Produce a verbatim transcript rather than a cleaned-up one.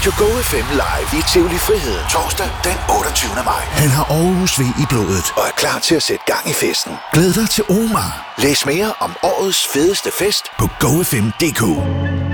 Radio Go F M live i Tivoli Friheden torsdag den otteogtyvende maj. Han har Aarhus V i blodet og er klar til at sætte gang i festen. Glæd dig til Omar. Læs mere om årets fedeste fest på go f m punktum d k.